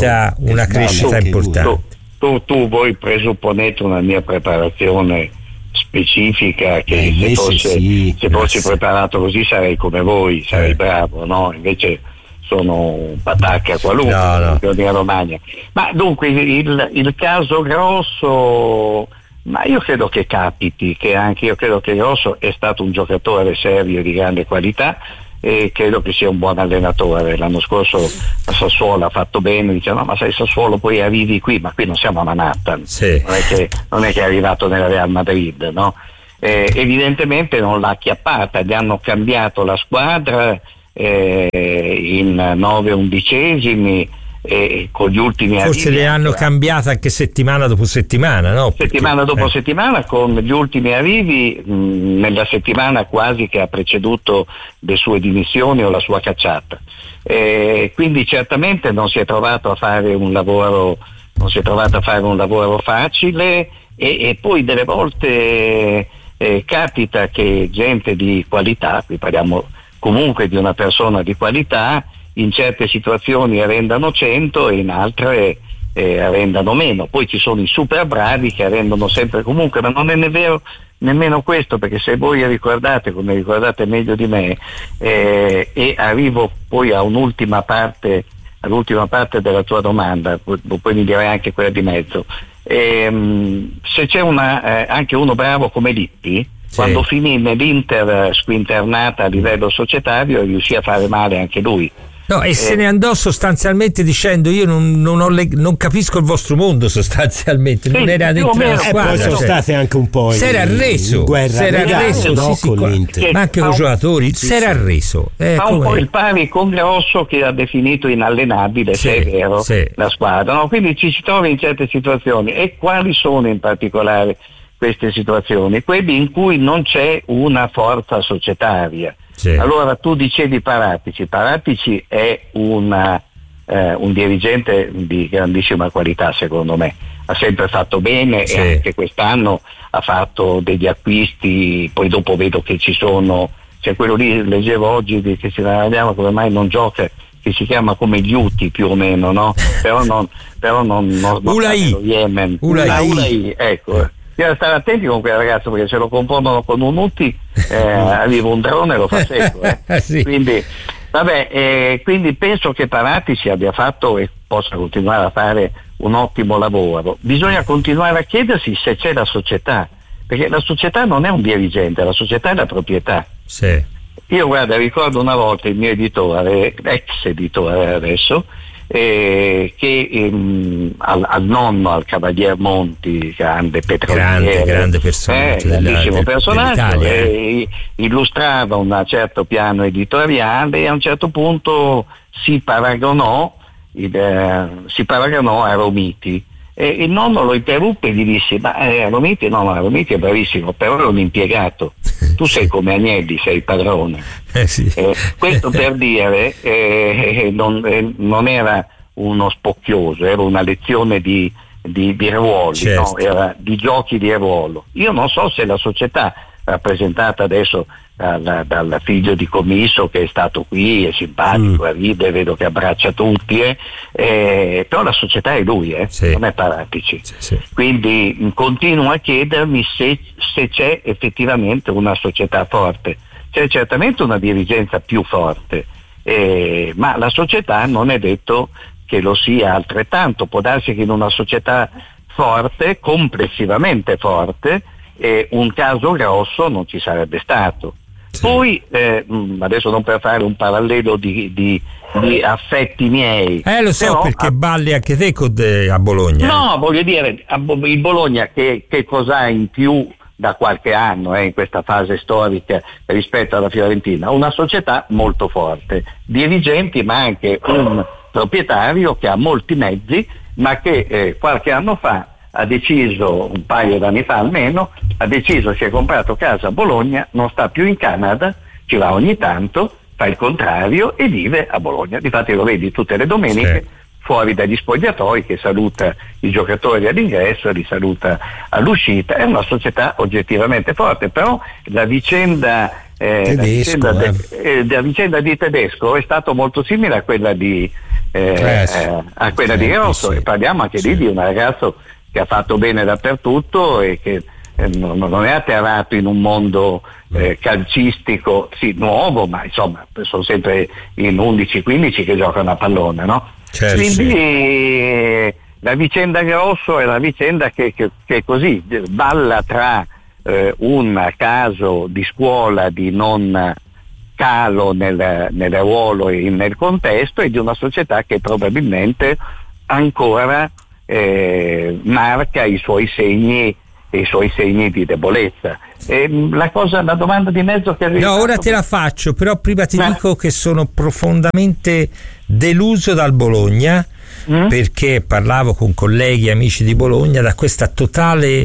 una crescita importante. Voi presupponete una mia preparazione specifica che se fossi preparato così sarei come voi, sarei bravo, no? Invece sono un patacca qualunque di Romagna. Ma dunque il caso Grosso, ma io credo che capiti, che anche io credo che Grosso è stato un giocatore serio di grande qualità e credo che sia un buon allenatore. L'anno scorso a Sassuolo ha fatto bene, dice no, ma sai, Sassuolo poi arrivi qui, ma qui non siamo a Manhattan, non è che è arrivato nella Real Madrid, no? Evidentemente non l'ha acchiappata, gli hanno cambiato la squadra in 9 undicesimi e con gli ultimi forse arrivi le hanno cambiate anche settimana dopo settimana, no? Settimana dopo settimana, con gli ultimi arrivi nella settimana quasi che ha preceduto le sue dimissioni o la sua cacciata, quindi certamente non si è trovato a fare un lavoro facile e poi delle volte capita che gente di qualità, qui parliamo comunque di una persona di qualità, in certe situazioni arrendano 100 e in altre arrendano meno. Poi ci sono i super bravi che arrendono sempre comunque, ma non è vero nemmeno questo, perché se voi ricordate, come ricordate meglio di me, e arrivo poi all'ultima parte della tua domanda, poi mi direi anche quella di mezzo, se c'è anche uno bravo come Lippi, quando finì nell'Inter squinternata a livello societario, riuscì a fare male anche lui. No, e se ne andò sostanzialmente dicendo io non capisco il vostro mondo, sostanzialmente non era dentro la squadra, poi sono state anche un po' si era arreso, ma anche con i giocatori si era arreso, fa un po' il pari con Grosso, che ha definito inallenabile, se è vero, la squadra, no? Quindi ci si trova in certe situazioni. E quali sono in particolare queste situazioni? Quelle in cui non c'è una forza societaria. Allora tu dicevi Paratici è un dirigente di grandissima qualità, secondo me, ha sempre fatto bene e anche quest'anno ha fatto degli acquisti. Poi dopo vedo che ci sono, c'è quello lì, leggevo oggi che ci ragioniamo come mai non gioca, che si chiama come Liuti più o meno, no? però non Ulai. Yemen. Ulai, ecco. Bisogna stare attenti con quel ragazzo, perché se lo confondono con un Uti arriva un drone e lo fa secco. Quindi vabbè, quindi penso che Paratici abbia fatto e possa continuare a fare un ottimo lavoro. Bisogna continuare a chiedersi se c'è la società, perché la società non è un dirigente, la società è la proprietà. Io guarda, ricordo una volta il mio editore, ex editore adesso, che al nonno, al Cavalier Monti, grande petroliere, grande personaggio, grandissimo personaggio, illustrava un certo piano editoriale e a un certo punto si paragonò a Romiti e il nonno lo interruppe e gli disse ma Romiti è bravissimo, però è un impiegato, tu sei come Agnelli, sei il padrone. Questo per dire non era uno spocchioso, era una lezione di ruoli, no? Era di giochi di ruolo. Io non so se la società rappresentata adesso dal figlio di commisso, che è stato qui, è simpatico, ride, vedo che abbraccia tutti, però la società è lui, non è Paratici. Quindi continuo a chiedermi se c'è effettivamente una società forte. C'è certamente una dirigenza più forte, ma la società non è detto che lo sia altrettanto. Può darsi che in una società forte, complessivamente forte, un caso Grosso non ci sarebbe stato. Poi adesso non per fare un parallelo di affetti miei, lo so, però, perché balli anche te a Bologna. No, voglio dire, il Bologna che cos'ha in più da qualche anno in questa fase storica rispetto alla Fiorentina? Una società molto forte, dirigenti, ma anche un proprietario che ha molti mezzi, ma che qualche anno fa ha deciso, un paio d'anni fa almeno, si è comprato casa a Bologna, non sta più in Canada, ci va ogni tanto, fa il contrario e vive a Bologna. Difatti lo vedi tutte le domeniche fuori dagli spogliatoi, che saluta i giocatori all'ingresso e li saluta all'uscita. È una società oggettivamente forte, però la vicenda di Tedesco è stata molto simile a quella di Grosso, e parliamo anche lì di un ragazzo che ha fatto bene dappertutto e che non è atterrato in un mondo calcistico sì nuovo, ma insomma sono sempre in 11-15 che giocano a pallone, no? Certo, quindi la vicenda Grosso è la vicenda che così balla tra un caso di scuola di non calo nel ruolo e nel contesto, e di una società che probabilmente ancora marca i suoi segni di debolezza. La domanda di mezzo che no, ora te la faccio, però prima ti dico che sono profondamente deluso dal Bologna, perché parlavo con colleghi e amici di Bologna, da questa totale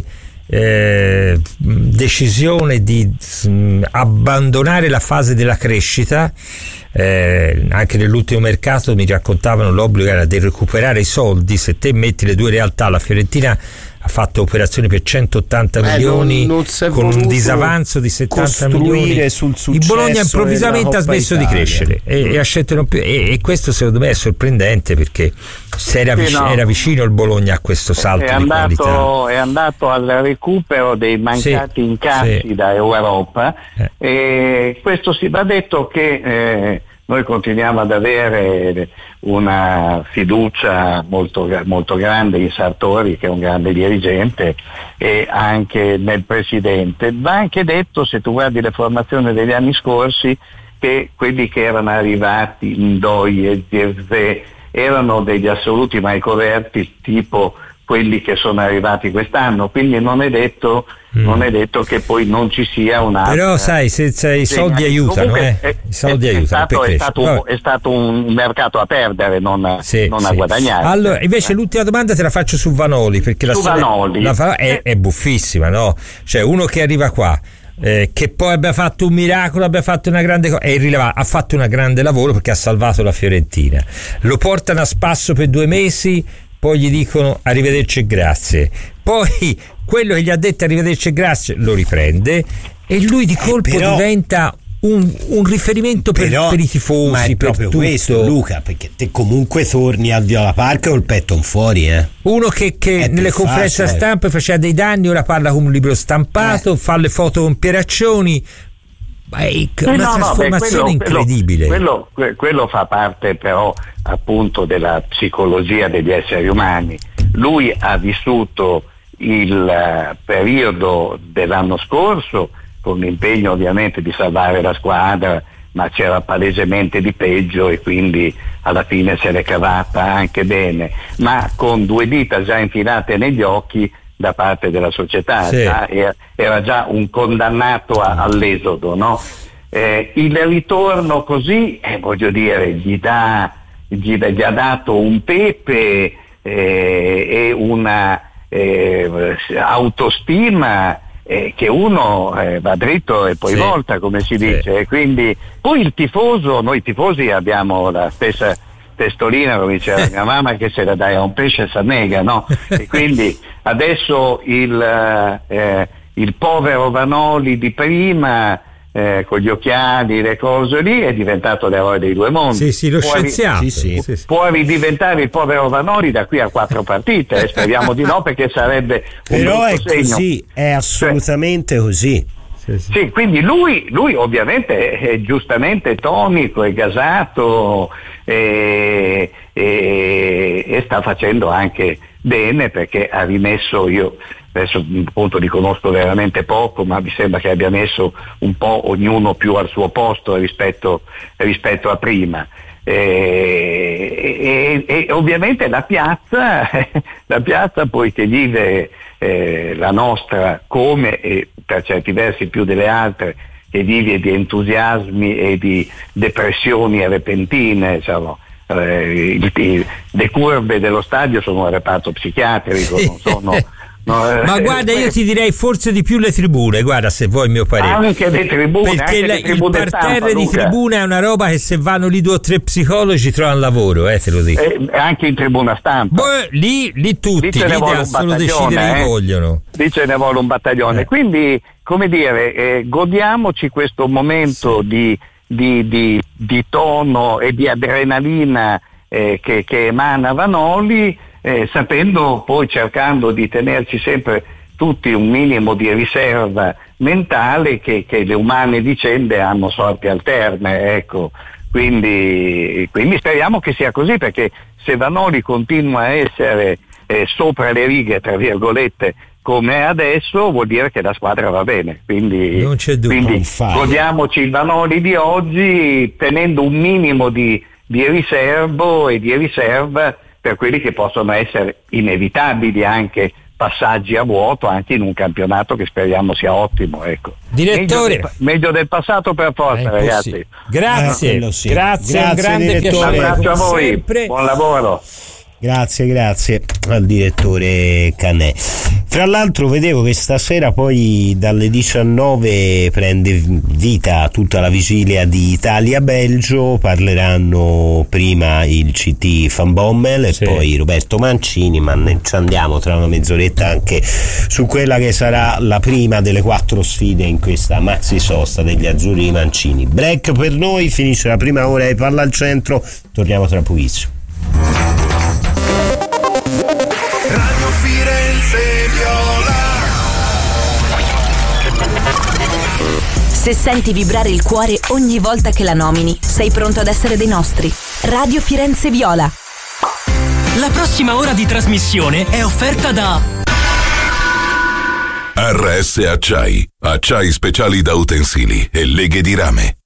decisione di abbandonare la fase della crescita. Anche nell'ultimo mercato mi raccontavano l'obbligo era di recuperare i soldi. Se te metti le due realtà, la Fiorentina ha fatto operazioni per 180 milioni non con un disavanzo di 70 milioni. Il Bologna improvvisamente ha smesso di crescere e ha scelto non più, e questo secondo me è sorprendente, perché era vicino il Bologna a questo salto di qualità. È andato al recupero dei mancati incassi da Europa, e questo si va detto che noi continuiamo ad avere una fiducia molto, molto grande in Sartori, che è un grande dirigente, e anche nel presidente. Va anche detto, se tu guardi le formazioni degli anni scorsi, che quelli che erano arrivati, Ndoi e Zirze, erano degli assoluti mai coperti, tipo quelli che sono arrivati quest'anno, quindi non è detto che poi non ci sia una. Però sai, senza i soldi aiutano, i soldi aiutano. È stato un mercato a perdere, non a guadagnare. Allora, invece l'ultima domanda te la faccio su Vanoli, perché Vanoli è buffissima, no? Cioè, uno che arriva qua, che poi abbia fatto un miracolo, abbia fatto una grande cosa, è irrilevante. Ha fatto un grande lavoro perché ha salvato la Fiorentina. Lo portano a spasso per 2 mesi, poi gli dicono arrivederci e grazie, poi quello che gli ha detto arrivederci e grazie lo riprende, e lui di colpo diventa un riferimento per i tifosi. Ma è proprio tutto. Questo, Luca, perché te comunque torni al Viola Park col petto fuori, uno che nelle conferenze stampa faceva dei danni, ora parla con un libro stampato, fa le foto con Pieraccioni. Una trasformazione incredibile. Quello fa parte però appunto della psicologia degli esseri umani. Lui ha vissuto il periodo dell'anno scorso con l'impegno ovviamente di salvare la squadra, ma c'era palesemente di peggio, e quindi alla fine se l'è cavata anche bene, ma con 2 dita già infilate negli occhi da parte della società. Era già un condannato all'esodo, no? Il ritorno così, voglio dire, gli ha dato un pepe e una autostima che uno va dritto e poi volta, come si dice, e quindi poi il tifoso, noi tifosi abbiamo la stessa testolina, come diceva mia mamma, che se la dai a un pesce s'annega, no? E quindi adesso il povero Vanoli di prima, con gli occhiali, le cose lì, è diventato l'eroe dei 2 mondi. Lo scienziato. Può ridiventare il povero Vanoli da qui a 4 partite, speriamo di no, perché sarebbe un però è segno. Così, è assolutamente così. Sì, quindi lui ovviamente è giustamente tonico e gasato, e sta facendo anche bene, perché ha rimesso, io adesso appunto li conosco veramente poco, ma mi sembra che abbia messo un po' ognuno più al suo posto rispetto a prima. E ovviamente la piazza poi che vive la nostra, come e per certi versi più delle altre, che vive di entusiasmi e di depressioni repentine, diciamo. Le curve dello stadio sono un reparto psichiatrico, non sono. Ma guarda, io ti direi forse di più le tribune, guarda, se vuoi il mio parere. Anche le tribune, perché anche il parterre di tribuna è una roba che se vanno lì 2 o 3 psicologi trovano lavoro, te lo dico. Anche in tribuna stampa. Lì tutti, lì devono solo decidere chi vogliono. Lì ce ne vuole un battaglione. Quindi, come dire, godiamoci questo momento di tono e di adrenalina che emana Vanoli, sapendo, poi cercando di tenerci sempre tutti un minimo di riserva mentale che le umane vicende hanno sorti alterne, ecco. Quindi speriamo che sia così, perché se Vanoli continua a essere sopra le righe, tra virgolette, come è adesso, vuol dire che la squadra va bene. Quindi, non c'è dubbio. Quindi godiamoci il Vanoli di oggi tenendo un minimo di riservo e di riserva per quelli che possono essere inevitabili anche passaggi a vuoto anche in un campionato che speriamo sia ottimo, ecco. Direttore, meglio del passato per forza, ragazzi. Grazie, grazie, un grande piacere. Un abbraccio a voi, sempre. Buon lavoro. Grazie al direttore Canè. Fra l'altro vedevo che stasera poi dalle 19 prende vita tutta la vigilia di Italia-Belgio, parleranno prima il CT Van Bommel e poi Roberto Mancini, ma ne ci andiamo tra una mezz'oretta anche su quella che sarà la prima delle 4 sfide in questa maxi sosta degli azzurri Mancini. Break per noi, finisce la prima ora di Palla al Centro, torniamo tra pochissimo. Radio Firenze Viola. Se senti vibrare il cuore ogni volta che la nomini, sei pronto ad essere dei nostri. Radio Firenze Viola. La prossima ora di trasmissione è offerta da RS Acciai, acciai speciali da utensili e leghe di rame.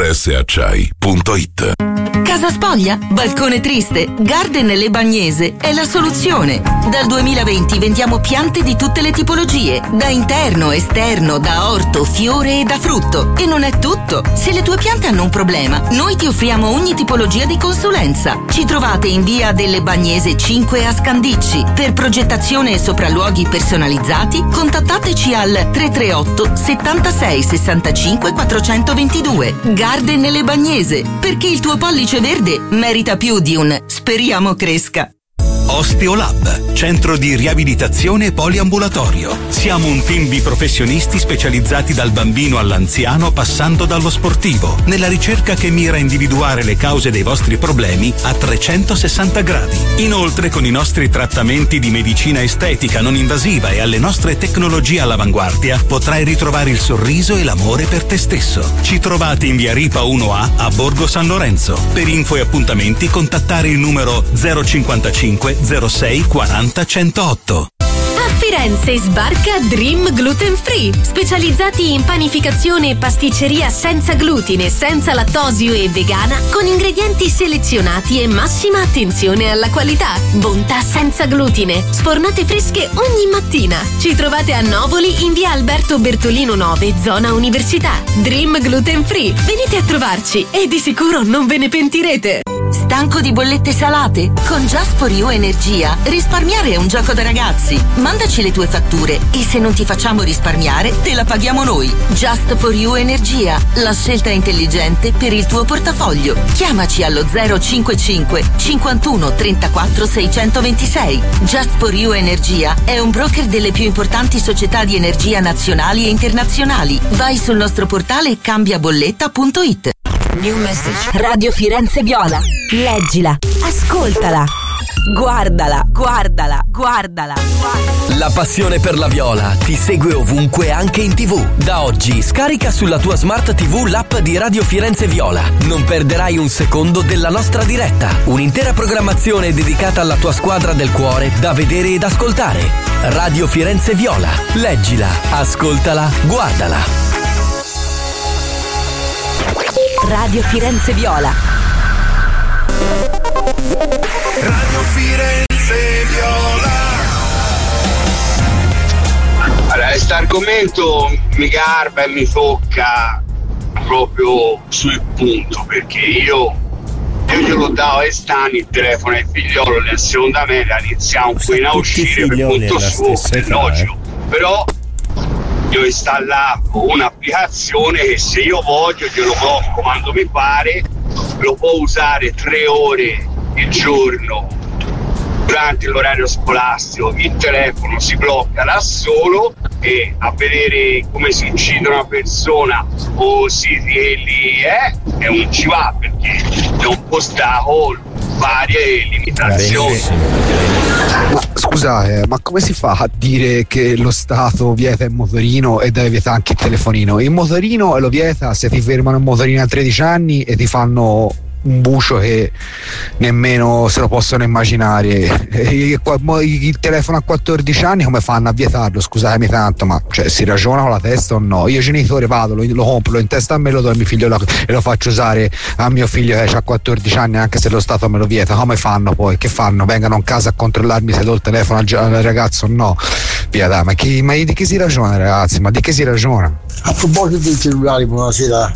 rsacciai.it. Casa spoglia? Balcone triste? Garden Le Bagnese è la soluzione. Dal 2020 vendiamo piante di tutte le tipologie, da interno, esterno, da orto, fiore e da frutto. E non è tutto. Se le tue piante hanno un problema, noi ti offriamo ogni tipologia di consulenza. Ci trovate in via delle Bagnese 5 a Scandicci. Per progettazione e sopralluoghi personalizzati, contattateci al 338 76 65 422. Garden Le Bagnese, perché il tuo pollice verde merita più di un speriamo cresca. Osteolab, centro di riabilitazione poliambulatorio. Siamo un team di professionisti specializzati dal bambino all'anziano passando dallo sportivo, nella ricerca che mira a individuare le cause dei vostri problemi a 360 gradi. Inoltre, con i nostri trattamenti di medicina estetica non invasiva e alle nostre tecnologie all'avanguardia, potrai ritrovare il sorriso e l'amore per te stesso. Ci trovate in via Ripa 1A a Borgo San Lorenzo. Per info e appuntamenti contattare il numero 055 06 40 108. A Firenze sbarca Dream Gluten Free, specializzati in panificazione e pasticceria senza glutine, senza lattosio e vegana, con ingredienti selezionati e massima attenzione alla qualità. Bontà senza glutine, sfornate fresche ogni mattina. Ci trovate a Novoli in via Alberto Bertolino 9, zona Università. Dream Gluten Free, venite a trovarci e di sicuro non ve ne pentirete. Stanco di bollette salate? Con Just for You Energia risparmiare è un gioco da ragazzi. Mandaci le tue fatture e se non ti facciamo risparmiare te la paghiamo noi. Just for You Energia, la scelta intelligente per il tuo portafoglio. Chiamaci allo 055 51 34 626. Just for You Energia è un broker delle più importanti società di energia nazionali e internazionali. Vai sul nostro portale cambiabolletta.it. New message. Radio Firenze Viola. Leggila, ascoltala, guardala. La passione per la viola ti segue ovunque, anche in TV. Da oggi scarica sulla tua smart TV l'app di Radio Firenze Viola. Non perderai un secondo della nostra diretta. Un'intera programmazione dedicata alla tua squadra del cuore da vedere ed ascoltare. Radio Firenze Viola. Leggila, ascoltala, guardala. Radio Firenze Viola. Radio Firenze Viola. Allora, questo argomento mi garba e mi tocca proprio sul punto, perché io glielo davo a Stani il telefono ai figliolo nella seconda media, iniziamo un po' a uscire per conto suo, è logico, però io ho installato un'applicazione che se io voglio glielo blocco quando mi pare, lo può usare 3 ore il giorno durante l'orario scolastico, il telefono si blocca da solo e a vedere come si uccide una persona o siti che lì non ci va, perché è un postacolo varie limitazioni. Ma scusate, ma come si fa a dire che lo Stato vieta il motorino e deve vietare anche il telefonino? Il motorino lo vieta se ti fermano il motorino a 13 anni e ti fanno un bucio che nemmeno se lo possono immaginare. Il telefono a 14 anni come fanno a vietarlo? Scusatemi tanto, ma cioè, si ragiona con la testa o no? Io genitore vado, lo compro, lo in testa a me, lo do a mio figlio e lo faccio usare a mio figlio che ha 14 anni anche se lo Stato me lo vieta. Come fanno poi? Che fanno? Vengano a casa a controllarmi se do il telefono al ragazzo o no? Via dai, ma di che si ragiona, ragazzi? Ma di che si ragiona? A proposito dei cellulari, buonasera,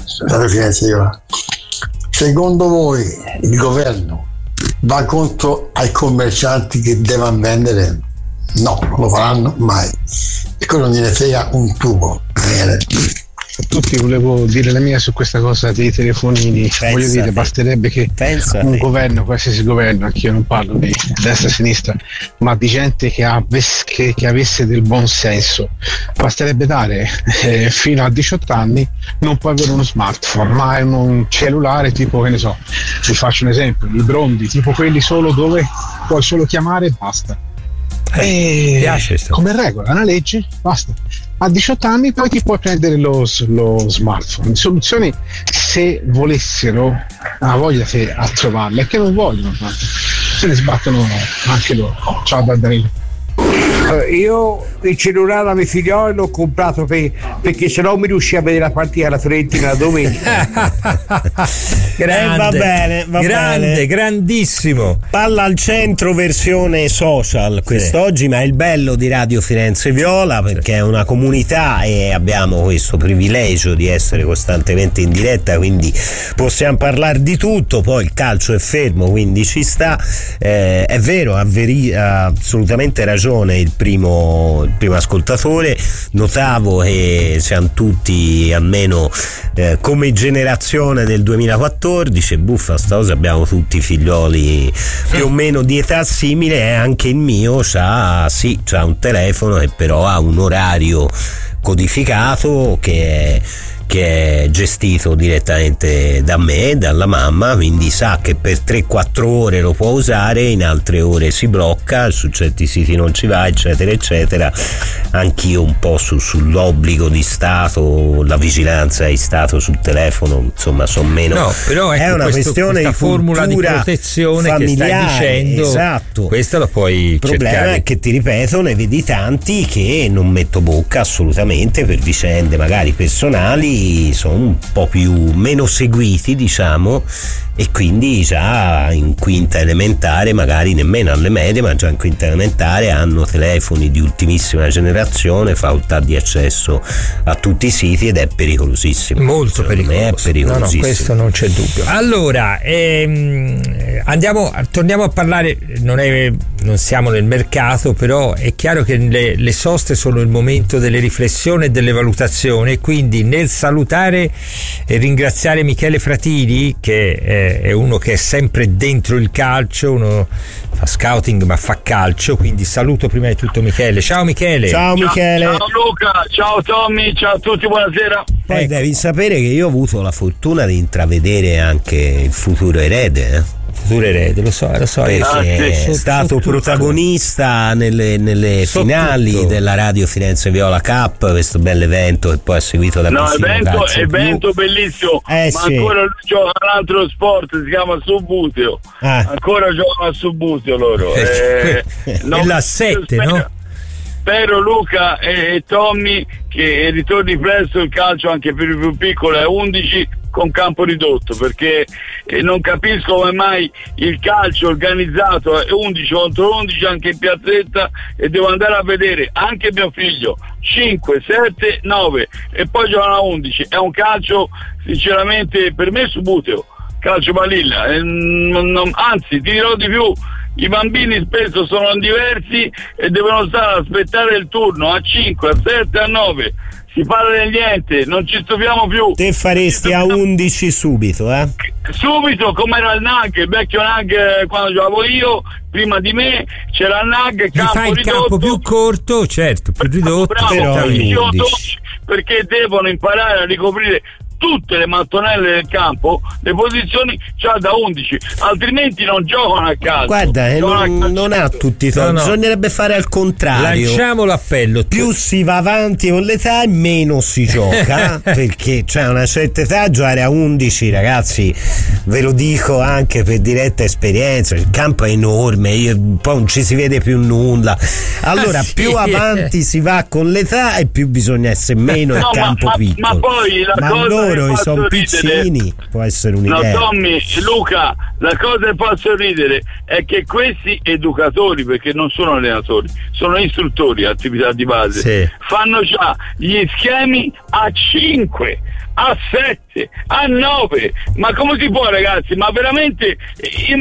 secondo voi il governo va contro ai commercianti che devono vendere? No, non lo faranno mai. E quello non gliene frega un tubo. A tutti volevo dire la mia su questa cosa dei telefonini. Voglio dire, basterebbe che un governo, qualsiasi governo, anche io non parlo di destra e sinistra, ma di gente che avesse del buon senso, basterebbe dare fino a 18 anni non puoi avere uno smartphone, ma è un cellulare tipo, che ne so, vi faccio un esempio, i brondi, tipo quelli solo dove puoi solo chiamare e basta. Come regola, una legge, basta. A 18 anni poi ti puoi prendere lo smartphone. Soluzioni, se volessero, ha voglia a trovarle, è che non vogliono, se ne sbattono anche loro. Ciao da Danilo. Io il cellulare a mio figliolo l'ho comprato perché se no mi riusciva a vedere la partita alla Fiorentina la domenica. Va bene, grandissimo. Palla al centro versione social quest'oggi, ma è il bello di Radio Firenze Viola perché è una comunità e abbiamo questo privilegio di essere costantemente in diretta, quindi possiamo parlare di tutto. Poi il calcio è fermo, quindi ci sta. È vero, ha assolutamente ragione il primo ascoltatore. Notavo che siamo tutti almeno come generazione del 2014, buffa sta cosa, abbiamo tutti figlioli più o meno di età simile e anche il mio c'ha un telefono che però ha un orario codificato che è gestito direttamente da me, dalla mamma, quindi sa che per 3-4 ore lo può usare, in altre ore si blocca, su certi siti non ci va, eccetera eccetera. Anch'io un po' sull'obbligo di Stato, la vigilanza di Stato sul telefono, insomma sono meno. No, però ecco, è una questione di formula di protezione familiare, che stai dicendo. Esatto. Questa la puoi il problema cercare. è che, ti ripeto, ne vedi tanti che non metto bocca assolutamente per vicende magari personali, sono un po' meno seguiti, diciamo, e quindi già in quinta elementare, magari nemmeno alle medie, ma già in quinta elementare hanno telefoni di ultimissima generazione, facoltà di accesso a tutti i siti, ed è pericolosissimo. Molto pericoloso. È pericolosissimo. No, questo non c'è dubbio. Allora, torniamo a parlare, non siamo nel mercato, però è chiaro che le soste sono il momento delle riflessioni e delle valutazioni, e quindi nel salutare e ringraziare Michele Fratini, che è uno che è sempre dentro il calcio, uno fa scouting ma fa calcio, quindi saluto prima di tutto Michele. Ciao Michele. Ciao Michele. Ciao Luca, ciao Tommy, ciao a tutti, buonasera. Poi devi sapere che io ho avuto la fortuna di intravedere anche il futuro erede, futuro erede, lo so perché è stato protagonista nelle finali della Radio Firenze Viola Cup, questo bell'evento che poi è seguito da evento bellissimo, ma ancora lui gioca un altro sport, si chiama Subbuteo, ancora giocano a Subbuteo loro, è la 7, no? Spero Luca e Tommy che ritorni presto il calcio anche per i più piccoli a 11 con campo ridotto, perché non capisco come mai il calcio organizzato è 11 contro 11 anche in piazzetta, e devo andare a vedere anche mio figlio 5, 7, 9 e poi giocano a 11. È un calcio sinceramente per me Subbuteo, calcio balilla, anzi ti dirò di più, i bambini spesso sono diversi e devono stare ad aspettare il turno a 5, a 7, a 9. Si parla di niente, non ci stupiamo più. Te faresti a 11 subito, Subito, come era il NAG, il vecchio NAG quando giocavo io, prima di me c'era il NAG, campo ridotto. Il campo più corto, certo, più ridotto, bravo, però perché devono imparare a ricoprire tutte le mattonelle del campo, le posizioni c'ha da 11, altrimenti non giocano a calcio. Guarda, non ha tutti i torni, bisognerebbe fare al contrario. Lanciamo l'appello. Più si va avanti con l'età e meno si gioca, perché c'è una certa età, giocare a 11, ragazzi, ve lo dico anche per diretta esperienza, il campo è enorme, poi non ci si vede più nulla. Allora più avanti si va con l'età e più bisogna essere meno il campo piccolo. Ma poi la cosa loro sono piccini, può essere un'idea. No, Tommy, Luca, la cosa che posso ridere è che questi educatori, perché non sono allenatori, sono istruttori a attività di base, fanno già gli schemi a 5, a 7, a 9. Ma come si può, ragazzi? Ma veramente io